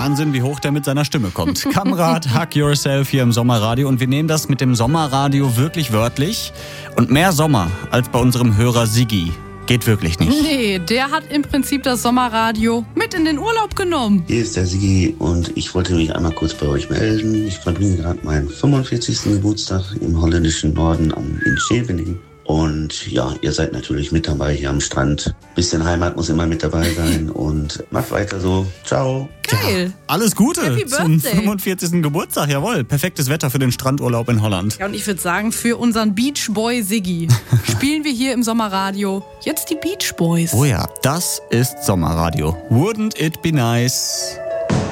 Wahnsinn, wie hoch der mit seiner Stimme kommt. Kamrat, Hug Yourself hier im Sommerradio. Und wir nehmen das mit dem Sommerradio wirklich wörtlich. Und mehr Sommer als bei unserem Hörer Siggi geht wirklich nicht. Nee, der hat im Prinzip das Sommerradio mit in den Urlaub genommen. Hier ist der Siggi und ich wollte mich einmal kurz bei euch melden. Ich verbringe gerade meinen 45. Geburtstag im holländischen Norden in Scheveningen. Und ja, ihr seid natürlich mit dabei hier am Strand. Bisschen Heimat muss immer mit dabei sein und macht weiter so. Ciao. Geil. Ja, alles Gute Happy zum Birthday. 45. Geburtstag, jawohl. Perfektes Wetter für den Strandurlaub in Holland. Ja, und ich würde sagen, für unseren Beach Boy Siggi spielen wir hier im Sommerradio jetzt die Beach Boys. Oh ja, das ist Sommerradio. Wouldn't it be nice?